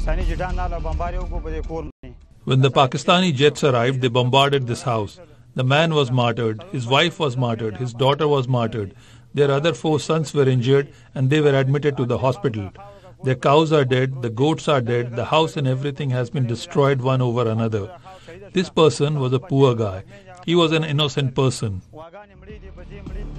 When the Pakistani jets arrived, they bombarded this house. The man was martyred, his wife was martyred, his daughter was martyred. Their other 4 sons were injured and they were admitted to the hospital. Their cows are dead, the goats are dead, the house and everything has been destroyed one over another. This person was a poor guy. He was an innocent person.